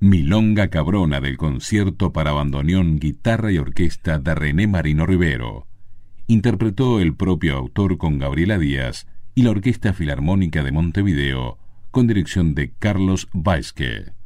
Milonga Cabrona del concierto para bandoneón, guitarra y orquesta de René Marino Rivero. Interpretó el propio autor con Gabriela Díaz y la Orquesta Filarmónica de Montevideo, con dirección de Carlos Baezque.